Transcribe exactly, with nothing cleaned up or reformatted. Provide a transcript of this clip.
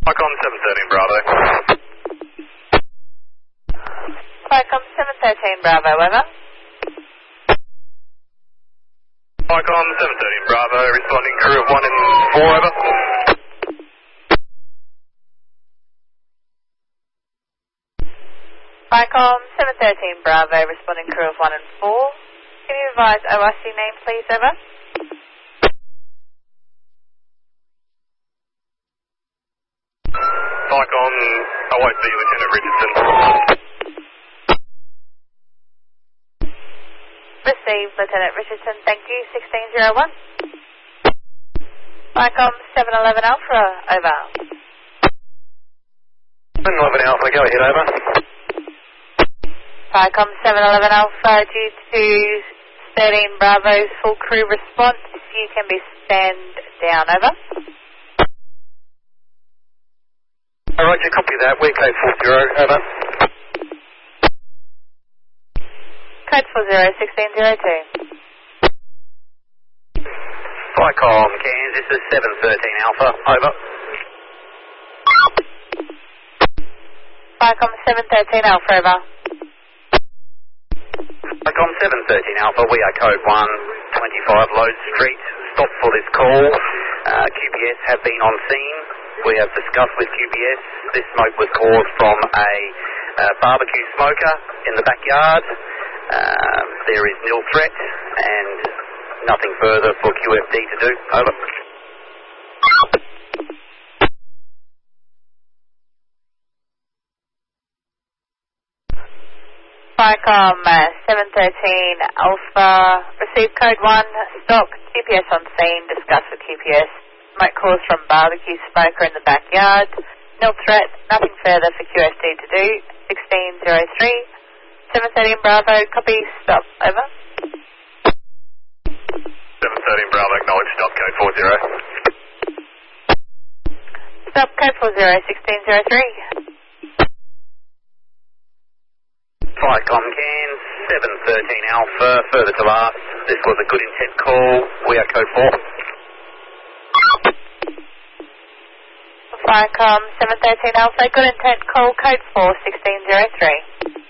Icon seven thirteen Bravo. Icon seven thirteen Bravo, over. Icon seven thirteen Bravo, responding crew of one and four, over. Icon seven thirteen Bravo, responding crew of one and four. Can you advise O R C name, please, over? Icon O I C Lieutenant Richardson. Received, Lieutenant Richardson, thank you, sixteen oh one. Icon seven eleven Alpha, over. seven eleven Alpha, go ahead, over. Icon seven eleven Alpha, due to thirteen Bravo's full crew response, you can be stand down, over. Alright, you copy that, we're code four zero, over. Code four zero, sixteen oh two. Icon Cairns, this is seven thirteen Alpha, over. Icon seven thirteen Alpha, over. Icon seven thirteen Alpha, we are code one twenty-five Lode Street, stop for this call. Uh, Q P S have been on scene. We have discussed with Q P S, this smoke was caused from a uh, barbecue smoker in the backyard. Uh, there is nil threat and nothing further for Q F D to do. Over. Icon uh, seven thirteen Alpha, received code one, stock, Q P S on scene, discuss with Q P S. Smoke caused from barbecue smoker in the backyard. Nil threat, nothing further for Q F D to do. sixteen oh three. seven thirteen Bravo, copy, stop, over. seven thirteen Bravo, acknowledge, stop, code four zero. Stop, code four zero, sixteen oh three. Icon Cairns, seven thirteen Alpha, further to last. This was a good intent call. We are code four. Icon seven thirteen Alpha, good intent call, code four, sixteen oh three.